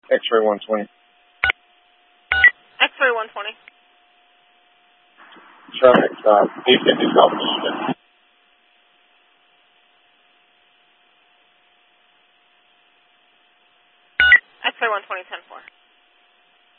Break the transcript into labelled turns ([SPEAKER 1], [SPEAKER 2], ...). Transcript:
[SPEAKER 1] X-ray 120.
[SPEAKER 2] X-ray 120.
[SPEAKER 1] Traffic stop. 850 South Michigan.
[SPEAKER 2] X-ray 120, 10-4.